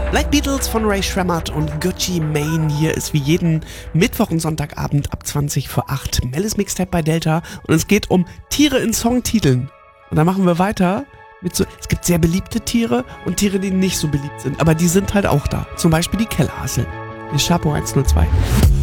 Black Beatles von Ray Shremmerd und Gucci Mane. Hier ist wie jeden Mittwoch und Sonntagabend ab 20 vor 8 Mellis Mixtape bei Delta und es geht um Tiere in Songtiteln. Und dann machen wir weiter mit es gibt sehr beliebte Tiere und Tiere, die nicht so beliebt sind, aber die sind halt auch da. Zum Beispiel die Kellerhassel. Die Chapeau 102.